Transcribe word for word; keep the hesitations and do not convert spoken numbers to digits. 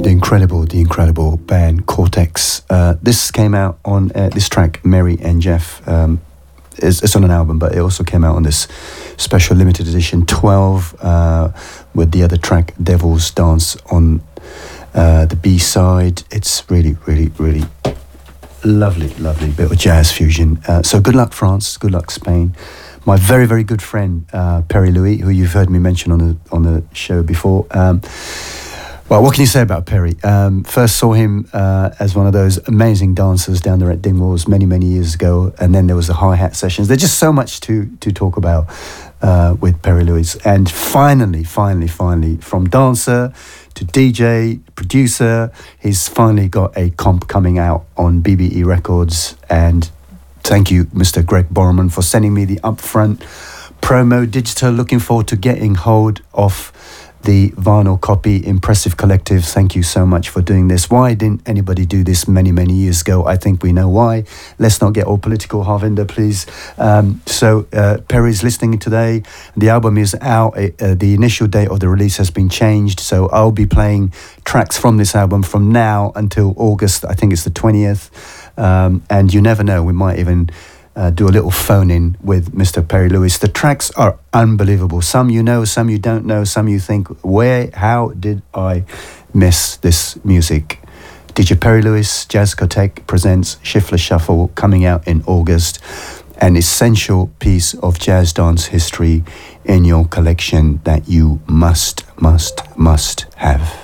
the incredible, the incredible band Cortex. Uh, this came out on uh, this track, Mary and Jeff. Um, it's, it's on an album, but it also came out on this special limited edition twelve uh, with the other track, Devil's Dance, on uh, the B side. It's really, really, really lovely, lovely bit of jazz fusion. Uh, so good luck, France. Good luck, Spain. My very, very good friend uh, Perry Louis, who you've heard me mention on the on the show before. Um, Well, what can you say about Perry? Um, first saw him uh, as one of those amazing dancers down there at Dingwalls many, many years ago. And then there was the hi-hat sessions. There's just so much to to talk about uh, with Perry Louis. And finally, finally, finally, from dancer to D J, producer, he's finally got a comp coming out on B B E Records. And thank you, Mister Greg Borman, for sending me the upfront promo digital. Looking forward to getting hold of the vinyl copy. Impressive Collective, thank you so much for doing this. Why didn't anybody do this many, many years ago? I think we know why. Let's not get all political, Harvinder, please. Um, so uh, Perry's listening today. The album is out. Uh, the initial date of the release has been changed, so I'll be playing tracks from this album from now until August. I think it's the twentieth. Um, and you never know, we might even Uh, do a little phone-in with Mister Perry Louis. The tracks are unbelievable. Some you know, some you don't know, some you think, where, how did I miss this music? D J Perry Louis, Jazzcotheque presents Schiffler Shuffle, coming out in August. An essential piece of jazz dance history in your collection that you must, must, must have.